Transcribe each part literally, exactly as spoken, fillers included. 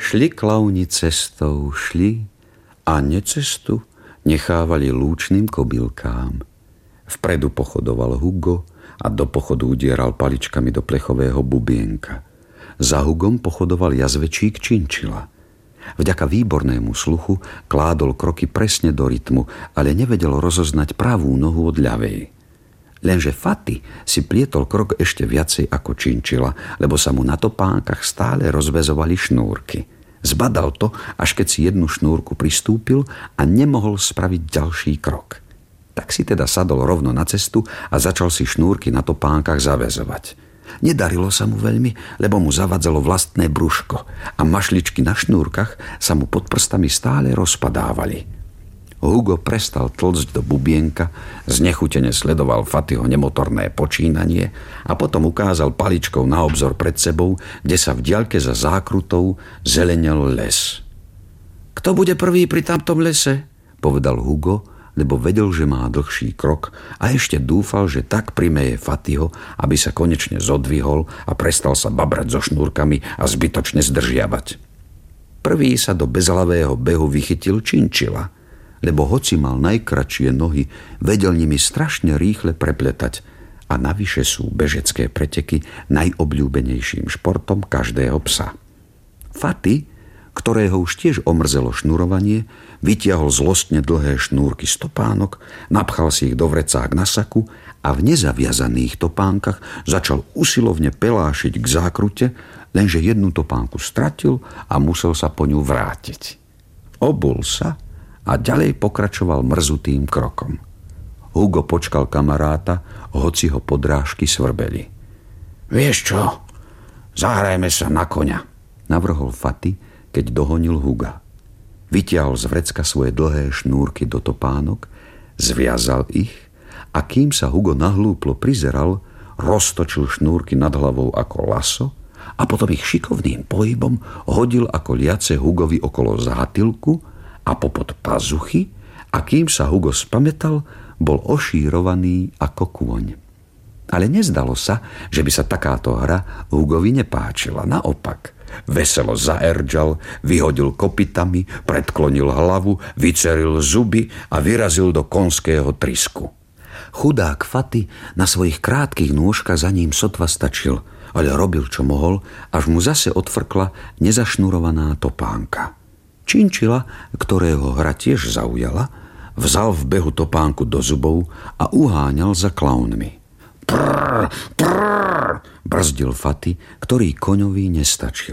Šli klauni cestou, šli a necestu nechávali lúčným kobylkám. Vpredu pochodoval Hugo a do pochodu udieral paličkami do plechového bubienka. Za Hugom pochodoval jazvečík Činčila. Vďaka výbornému sluchu kládol kroky presne do rytmu, ale nevedel rozoznať pravú nohu od ľavej. Lenže Fati si plietol krok ešte viacej ako Činčila, lebo sa mu na topánkach stále rozväzovali šnúrky. Zbadal to, až keď si jednu šnúrku pristúpil a nemohol spraviť ďalší krok. Tak si teda sadol rovno na cestu a začal si šnúrky na topánkach zaväzovať. Nedarilo sa mu veľmi, lebo mu zavadzalo vlastné brúško a mašličky na šnúrkach sa mu pod prstami stále rozpadávali. Hugo prestal tlcť do bubienka, znechutene sledoval Fatiho nemotorné počínanie a potom ukázal paličkou na obzor pred sebou, kde sa v diaľke za zákrutou zelenel les. Kto bude prvý pri tamtom lese? Povedal Hugo, lebo vedel, že má dlhší krok a ešte dúfal, že tak primeje Fatiho, aby sa konečne zodvihol a prestal sa babrať so šnúrkami a zbytočne zdržiavať. Prvý sa do bezhlavého behu vychytil Činčila, lebo hoci mal najkratšie nohy, vedel nimi strašne rýchle prepletať a navyše sú bežecké preteky najobľúbenejším športom každého psa. Fati, ktorého už tiež omrzelo šnurovanie, vytiahol zlostne dlhé šnúrky z topánok, napchal si ich do vrecák na saku a v nezaviazaných topánkach začal usilovne pelášiť k zákrute, lenže jednu topánku stratil a musel sa po ňu vrátiť. Obul sa a ďalej pokračoval mrzutým krokom. Hugo počkal kamaráta, hoci ho podrážky svrbeli. Vieš čo? Zahrajme sa na koňa, navrhol Fati, keď dohonil Huga. Vytiahol z vrecka svoje dlhé šnúrky do topánok, zviazal ich a kým sa Hugo nahlúplo prizeral, roztočil šnúrky nad hlavou ako laso a potom ich šikovným pohybom hodil ako liace Hugovi okolo zátilku a popod pazuchy a kým sa Hugo spamätal, bol ošírovaný ako kôň. Ale nezdalo sa, že by sa takáto hra Hugovi nepáčila. Naopak, veselo zaerdžal, vyhodil kopytami, predklonil hlavu, vyceril zuby a vyrazil do konského trysku. Chudák Fati na svojich krátkych nôžkach za ním sotva stačil, ale robil, čo mohol, až mu zase odfrkla nezašnurovaná topánka. Činčila, ktorého hra tiež zaujala, vzal v behu topánku do zubov a uháňal za klaunmi. Prrr, prrr, brzdil Fati, ktorý koňovi nestačil.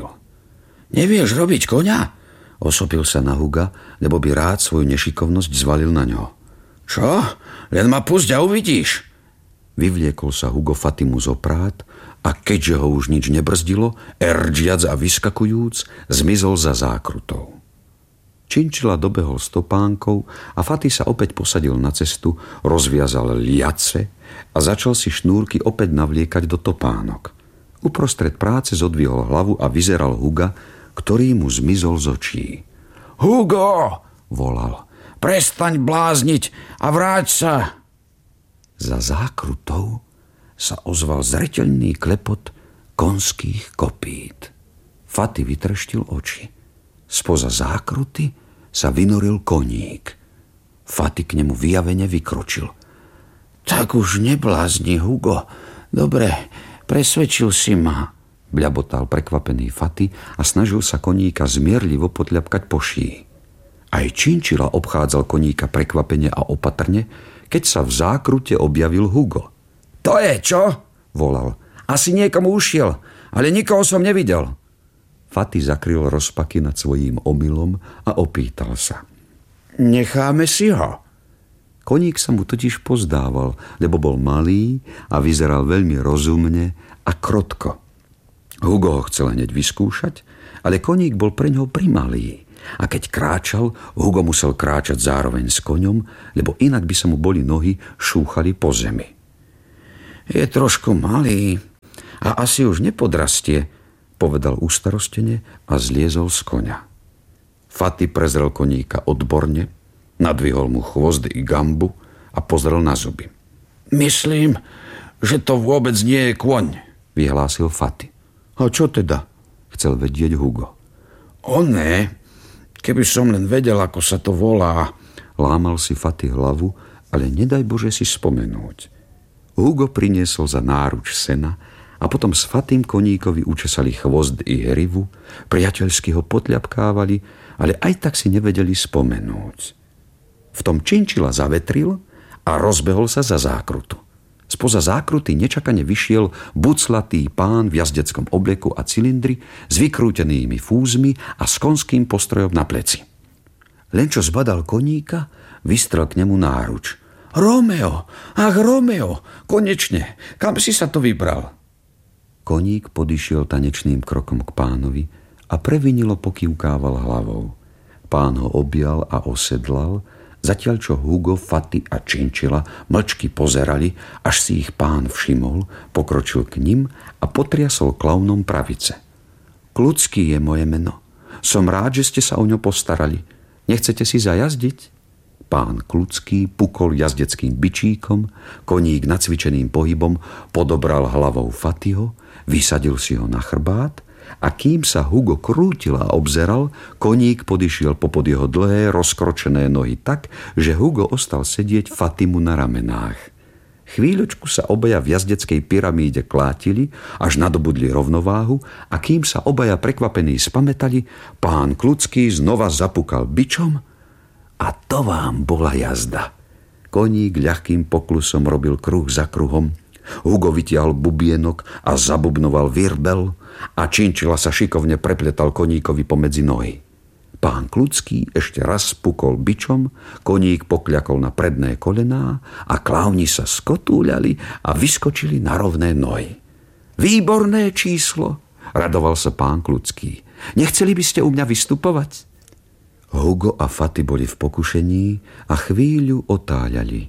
Nevieš robiť koňa? Osopil sa na Huga, lebo by rád svoju nešikovnosť zvalil na ňo. Čo? Len ma pusť a uvidíš. Vyvliekol sa Hugo Fatimu z oprát a keďže ho už nič nebrzdilo, erdžiac a vyskakujúc, zmizol za zákrutou. Činčila dobehol s topánkou a Fati sa opäť posadil na cestu, rozviazal liace a začal si šnúrky opäť navliekať do topánok. Uprostred práce zodvihol hlavu a vyzeral Huga, ktorý mu zmizol z očí. Hugo! Volal. Prestaň blázniť a vráť sa! Za zákrutou sa ozval zreteľný klepot konských kopít. Fati vytreštil oči. Spoza zákruty sa vynoril koník. Fati k nemu vyjavene vykročil. Tak už neblázni, Hugo. Dobre, presvedčil si ma, bľabotal prekvapený Fati a snažil sa koníka zmierlivo podľapkať po šíji. Aj Činčila obchádzal koníka prekvapene a opatrne, keď sa v zákrute objavil Hugo. To je čo? Volal. Asi niekomu ušiel, ale nikoho som nevidel. Fati zakryl rozpaky nad svojím omylom a opýtal sa. Necháme si ho? Koník sa mu totiž pozdával, lebo bol malý a vyzeral veľmi rozumne a krotko. Hugo ho chcel hneď vyskúšať, ale koník bol preňho primalý. A keď kráčal, Hugo musel kráčať zároveň s koňom, lebo inak by sa mu boli nohy šúchali po zemi. Je trošku malý a asi už nepodrastie, povedal ustarostene a zliezol z koňa. Fati prezrel koníka odborne, nadvihol mu chvost i gambu a pozrel na zuby. Myslím, že to vôbec nie je kôň, vyhlásil Fati. A čo teda? Chcel vedieť Hugo. Oné, keby som len vedel, ako sa to volá. Lámal si Fati hlavu, ale nedaj Bože si spomenúť. Hugo priniesol za náruč sena a potom s Fatim koníkovi učesali chvost i hrivu, priateľsky ho potľapkávali, ale aj tak si nevedeli spomenúť. V tom Činčila zavetril a rozbehol sa za zákrutu. Spoza zákruty nečakane vyšiel buclatý pán v jazdeckom obleku a cylindri s vykrútenými fúzmi a s konským postrojom na pleci. Len čo zbadal koníka, vystrel k nemu náruč. Romeo, ach Romeo, konečne, kam si sa to vybral? Koník podišiel tanečným krokom k pánovi a previnilo pokývkával hlavou. Pán ho objal a osedlal, zatiaľ čo Hugo, Fati a Činčila mlčky pozerali, až si ich pán všimol, pokročil k nim a potriasol klaunom pravice. Klucký je moje meno. Som rád, že ste sa o ňo postarali. Nechcete si zajazdiť? Pán Klucký pukol jazdeckým bičíkom, koník nacvičeným pohybom podobral hlavou Fatiho, vysadil si ho na chrbát a kým sa Hugo krútil a obzeral, koník podišiel popod jeho dlhé, rozkročené nohy tak, že Hugo ostal sedieť Fatimu na ramenách. Chvíľočku sa obaja v jazdeckej pyramíde klátili, až nadobudli rovnováhu a kým sa obaja prekvapení spamätali, pán Klucký znova zapukal bičom a to vám bola jazda. Koník ľahkým poklusom robil kruh za kruhom, Hugo vytiahol bubienok a zabubnoval virbel a Činčila sa šikovne prepletal koníkovi pomedzi nohy. Pán Klucký ešte raz pukol bičom, koník pokľakol na predné kolená a klauni sa skotúľali a vyskočili na rovné nohy. Výborné číslo, radoval sa pán Klucký. Nechceli by ste u mňa vystupovať? Hugo a Fati boli v pokušení a chvíľu otáľali.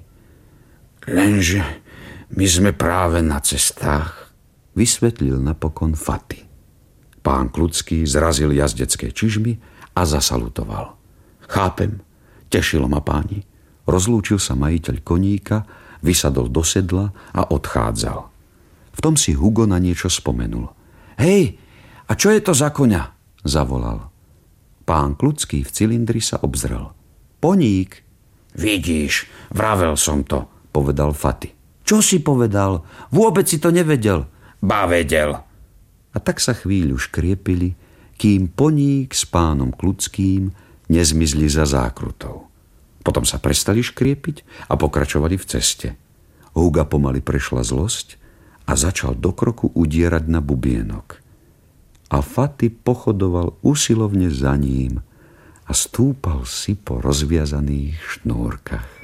Lenže my sme práve na cestách, vysvetlil napokon Fati. Pán Klucký zrazil jazdecké čižmy a zasalutoval. Chápem, tešilo ma páni. Rozlúčil sa majiteľ koníka, vysadol do sedla a odchádzal. V tom si Hugo na niečo spomenul. Hej, a čo je to za koňa? Zavolal. Pán Klucký v cylindri sa obzrel. Poník. Vidíš, vravel som to, povedal Fati. Čo si povedal? Vôbec si to nevedel. Ba vedel. A tak sa chvíľu škriepili, kým Poník s pánom Kluckým nezmizli za zákrutou. Potom sa prestali škriepiť a pokračovali v ceste. Huga pomaly prešla zlosť a začal do kroku udierať na bubienok. A Fati pochodoval usilovne za ním a stúpal si po rozviazaných šnúrkach.